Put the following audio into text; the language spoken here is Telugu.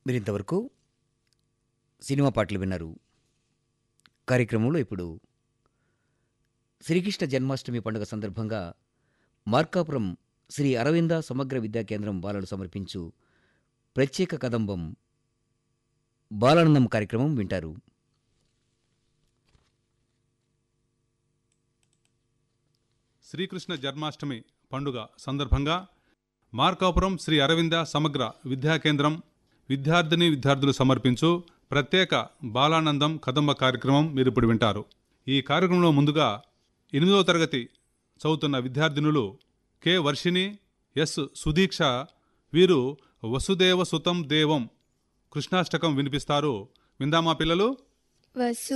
మీరింతవరకు సినిమా పాటలు విన్నారు. కార్యక్రమంలో ఇప్పుడు శ్రీకృష్ణ జన్మాష్టమి పండుగ సందర్భంగా మార్కాపురం శ్రీ అరవింద సమగ్ర విద్యా కేంద్రం బాలలు సమర్పించు ప్రత్యేక కదంబం బాలానందం కార్యక్రమం వింటారు. శ్రీకృష్ణ జన్మాష్టమి పండుగ సందర్భంగా మార్కాపురం శ్రీ అరవింద సమగ్ర విద్యా కేంద్రం విద్యార్థులు సమర్పించు ప్రత్యేక బాలానందం కదంబ కార్యక్రమం మీరు ఇప్పుడు వింటారు. ఈ కార్యక్రమంలో ముందుగా 8వ తరగతి చదువుతున్న విద్యార్థినులు కె వర్షిణి, ఎస్ సుదీక్ష వీరు వసుదేవ సుతం దేవం కృష్ణాష్టకం వినిపిస్తారు. విందామా పిల్లలు?